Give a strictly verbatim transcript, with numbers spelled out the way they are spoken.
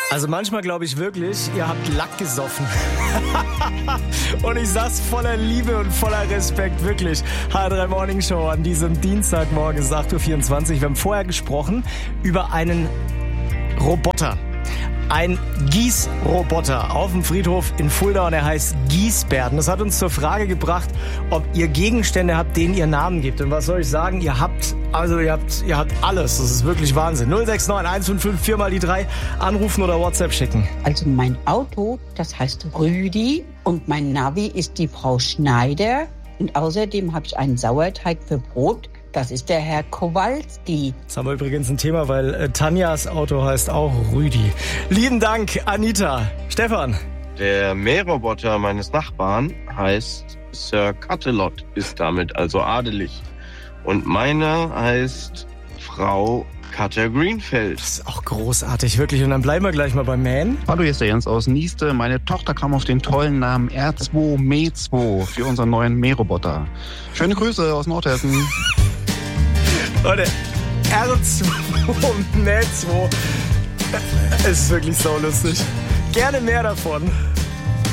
Also manchmal glaube ich wirklich, ihr habt Lack gesoffen. Und ich sag's voller Liebe und voller Respekt, wirklich. H drei Morning Show an diesem Dienstagmorgen, es ist acht Uhr vierundzwanzig. Wir haben vorher gesprochen über einen Roboter. Ein Gießroboter auf dem Friedhof in Fulda und er heißt Giesbert. Und das hat uns zur Frage gebracht, ob ihr Gegenstände habt, denen ihr Namen gibt. Und was soll ich sagen? Ihr habt, also ihr habt, ihr habt alles. Das ist wirklich Wahnsinn. null sechs neun eins fünf fünf vier mal die drei anrufen oder WhatsApp schicken. Also mein Auto, das heißt Rüdi und mein Navi ist die Frau Schneider. Und außerdem habe ich einen Sauerteig für Brot. Das ist der Herr Kowalski. Das haben wir übrigens ein Thema, weil äh, Tanjas Auto heißt auch Rüdi. Lieben Dank, Anita. Stefan. Der Mähroboter meines Nachbarn heißt Sir Cuttelot, ist damit also adelig. Und meiner heißt Frau Cutter Greenfeld. Das ist auch großartig, wirklich. Und dann bleiben wir gleich mal beim Mähen. Hallo, hier ist der Jens aus Nieste. Meine Tochter kam auf den tollen Namen R zwei Mäh zwei für unseren neuen Mähroboter. Schöne Grüße aus Nordhessen. Leute, R zwei Mäh zwei. Es ist wirklich so lustig. Gerne mehr davon.